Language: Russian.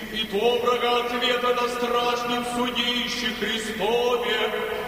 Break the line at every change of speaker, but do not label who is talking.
и то врага ответа на страшном судище Христове,